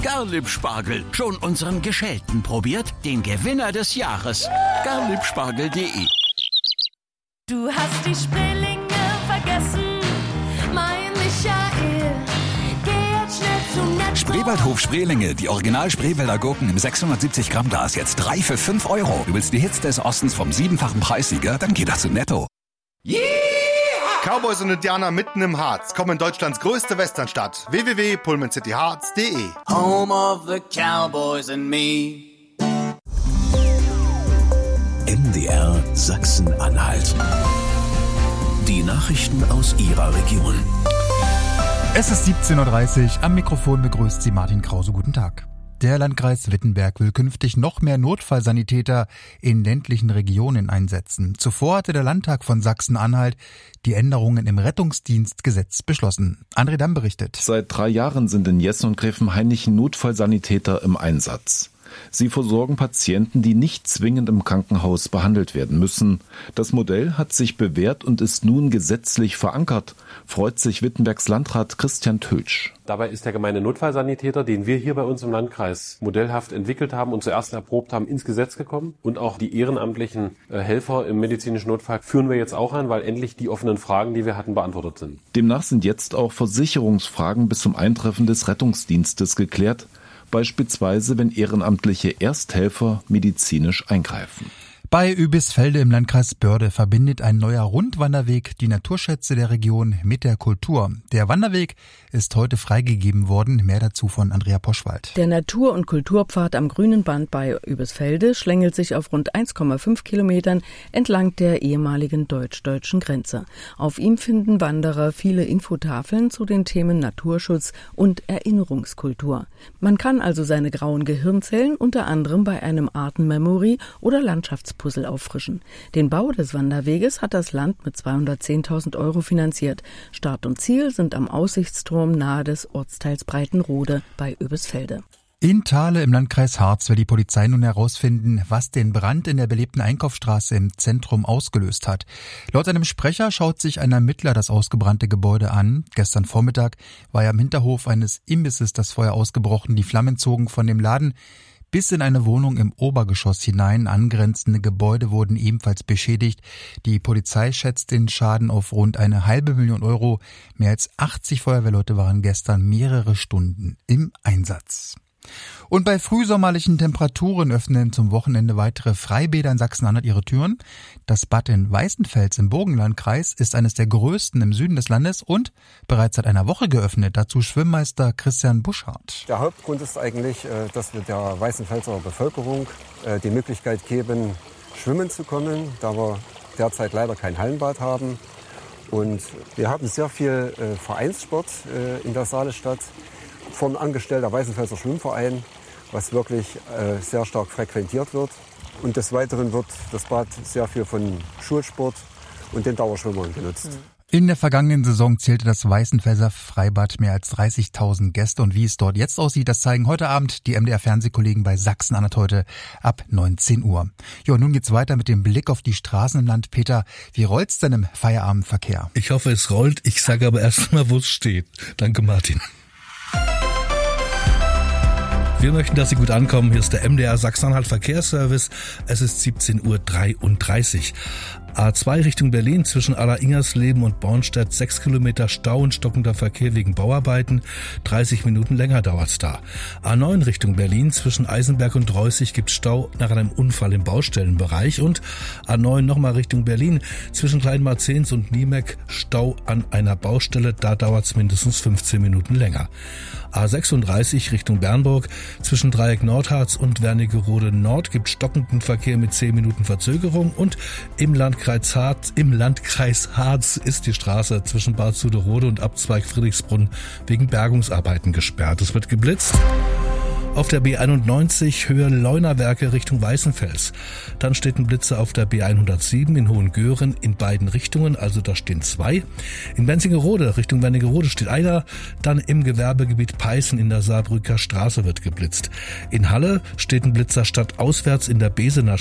Garlieb-Spargel. Schon unseren Geschälten probiert? Den Gewinner des Jahres. Garliebspargel.de. Du hast die Spreelinge vergessen, mein Michael. Geh jetzt schnell zum Netto. Spreewaldhof Spreelinge, die Original Spreewälder Gurken im 670 Gramm Glas, jetzt 3 für 5 €. Du willst die Hits des Ostens vom 7-fachen Preissieger? Dann geh doch zu Netto. Yeah! Cowboys und Indianer mitten im Harz kommen in Deutschlands größte Westernstadt. www.pullmancityharz.de. Home of the Cowboys and me. MDR Sachsen-Anhalt. Die Nachrichten aus Ihrer Region. Es ist 17:30 Uhr. Am Mikrofon begrüßt Sie Martin Krause. Guten Tag. Der Landkreis Wittenberg will künftig noch mehr Notfallsanitäter in ländlichen Regionen einsetzen. Zuvor hatte der Landtag von Sachsen-Anhalt die Änderungen im Rettungsdienstgesetz beschlossen. André Damm berichtet. Seit 3 Jahren sind in Jessen und Gräfenhainichen Notfallsanitäter im Einsatz. Sie versorgen Patienten, die nicht zwingend im Krankenhaus behandelt werden müssen. Das Modell hat sich bewährt und ist nun gesetzlich verankert, freut sich Wittenbergs Landrat Christian Töltsch. Dabei ist der gemeine Notfallsanitäter, den wir hier bei uns im Landkreis modellhaft entwickelt haben und zuerst erprobt haben, ins Gesetz gekommen. Und auch die ehrenamtlichen Helfer im medizinischen Notfall führen wir jetzt auch an, weil endlich die offenen Fragen, die wir hatten, beantwortet sind. Demnach sind jetzt auch Versicherungsfragen bis zum Eintreffen des Rettungsdienstes geklärt. Beispielsweise, wenn ehrenamtliche Ersthelfer medizinisch eingreifen. Bei Übisfelde im Landkreis Börde verbindet ein neuer Rundwanderweg die Naturschätze der Region mit der Kultur. Der Wanderweg ist heute freigegeben worden. Mehr dazu von Andrea Poschwald. Der Natur- und Kulturpfad am Grünen Band bei Übisfelde schlängelt sich auf rund 1,5 Kilometern entlang der ehemaligen deutsch-deutschen Grenze. Auf ihm finden Wanderer viele Infotafeln zu den Themen Naturschutz und Erinnerungskultur. Man kann also seine grauen Gehirnzellen unter anderem bei einem Artenmemory- oder Landschaftspuzzle auffrischen. Den Bau des Wanderweges hat das Land mit 210.000 € finanziert. Start und Ziel sind am Aussichtsturm nahe des Ortsteils Breitenrode bei Übisfelde. In Thale im Landkreis Harz will die Polizei nun herausfinden, was den Brand in der belebten Einkaufsstraße im Zentrum ausgelöst hat. Laut einem Sprecher schaut sich ein Ermittler das ausgebrannte Gebäude an. Gestern Vormittag war ja im Hinterhof eines Imbisses das Feuer ausgebrochen. Die Flammen zogen von dem Laden bis in eine Wohnung im Obergeschoss hinein. Angrenzende Gebäude wurden ebenfalls beschädigt. Die Polizei schätzt den Schaden auf rund 500.000 €. Mehr als 80 Feuerwehrleute waren gestern mehrere Stunden im Einsatz. Und bei frühsommerlichen Temperaturen öffnen zum Wochenende weitere Freibäder in Sachsen-Anhalt ihre Türen. Das Bad in Weißenfels im Burgenlandkreis ist eines der größten im Süden des Landes und bereits seit einer Woche geöffnet. Dazu Schwimmmeister Christian Buschardt. Der Hauptgrund ist eigentlich, dass wir der Weißenfelser Bevölkerung die Möglichkeit geben, schwimmen zu kommen, da wir derzeit leider kein Hallenbad haben. Und wir haben sehr viel Vereinssport in der Saalestadt. Vom Angestellter Weißenfelser Schwimmverein, was wirklich sehr stark frequentiert wird. Und des Weiteren wird das Bad sehr viel von Schulsport und den Dauerschwimmern genutzt. In der vergangenen Saison zählte das Weißenfelser Freibad mehr als 30.000 Gäste. Und wie es dort jetzt aussieht, das zeigen heute Abend die MDR-Fernsehkollegen bei Sachsen-Anhalt heute ab 19 Uhr. Ja, und nun geht's weiter mit dem Blick auf die Straßen im Land. Peter, wie rollt's denn im Feierabendverkehr? Ich hoffe, es rollt. Ich sage aber erst mal, wo es steht. Danke, Martin. Wir möchten, dass Sie gut ankommen. Hier ist der MDR Sachsen-Anhalt Verkehrsservice. Es ist 17:33 Uhr. A2 Richtung Berlin zwischen Aller-Ingersleben und Bornstedt 6 Kilometer Stau und stockender Verkehr wegen Bauarbeiten. 30 Minuten länger dauert's da. A9 Richtung Berlin zwischen Eisenberg und Reußig gibt Stau nach einem Unfall im Baustellenbereich. Und A9 nochmal Richtung Berlin zwischen Kleinmarzens und Niemek Stau an einer Baustelle. Da dauert's mindestens 15 Minuten länger. A36 Richtung Bernburg zwischen Dreieck Nordharz und Wernigerode Nord gibt stockenden Verkehr mit 10 Minuten Verzögerung. Und im Landkreis Harz ist die Straße zwischen Bad Suderode und Abzweig Friedrichsbrunn wegen Bergungsarbeiten gesperrt. Es wird geblitzt. Auf der B91 Höhe Leunawerke Richtung Weißenfels. Dann steht ein Blitzer auf der B107 in Hohengören in beiden Richtungen, also da stehen 2. In Benzingerode Richtung Wernigerode steht einer. Dann im Gewerbegebiet Peißen in der Saarbrücker Straße wird geblitzt. In Halle steht ein Blitzer stadtauswärts in der Besener